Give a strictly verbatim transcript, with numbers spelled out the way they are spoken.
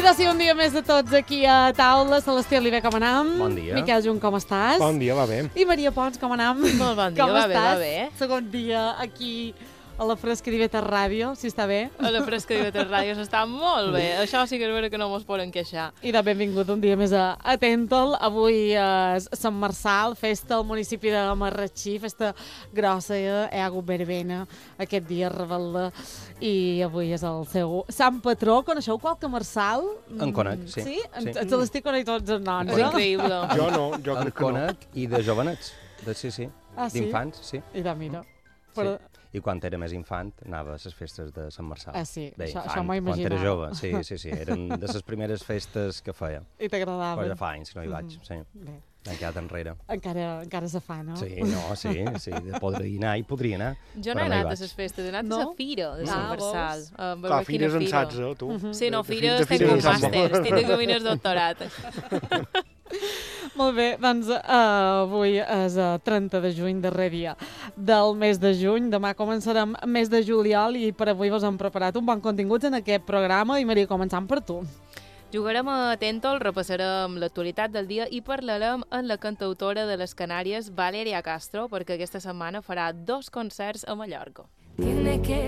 doncs sí, un dia més de tots aquí a taula. Celestí Oliver, com anem? Bon dia. Miquel Junt, com estàs? Bon dia, va bé. I Maria Pons, com anem? Molt bon dia, com va bé, estàs? va bé. Segon dia aquí a la Fresca d'Iveta Ràdio, si està bé. A la Fresca d'Iveta Ràdio s'està molt bé. Això sí que és vera que no mos poden queixar. I de benvingut un dia més a, a Tèntol. Avui és Sant Marçal, festa al municipi de Marratxí, festa grossa, eh? Hi ha hagut verbena aquest dia, rebel·la, i avui és el seu Sant Patró. Coneixeu qualque Marçal? En conec, sí. Sí? En, sí. en Celestí conec tots els noms, És no? increïble. Jo no, jo En crec que no. conec i de jovenets. De, sí, sí. Ah, sí? D'infants, sí. I de mira. Però... sí. I quan era més infant anava a les festes de Sant Marçal. Ah, sí, Bé, això, infant, això m'ho quan era imaginava. jove, sí, sí, sí. Eren de les primeres festes que feia. I t'agradava. Però ja fa anys que no hi vaig, sí. Bé. L'han quedat enrere. Encara, encara se fa, no? Sí, no, sí, sí. Podria anar i podria anar. Jo no he però anat hi a les festes, he anat No? a la fira de Sant Ah, Marçal. vols? A veure Clar, quina fires en fira. saps, eh, tu? Sí, no, De- de fires de estic fires com en saps màster, molt. estic de camí del doctorat. Molt bé, doncs uh, avui és uh, trenta de juny, darrer dia del mes de juny. Demà començarem mes de juliol i per avui vos hem preparat un bon contingut en aquest programa. I Maria, començant per tu. Jugarem a Tèntol, repassarem l'actualitat del dia i parlarem amb la cantautora de les Canàries, Valeria Castro, perquè aquesta setmana farà dos concerts a Mallorca.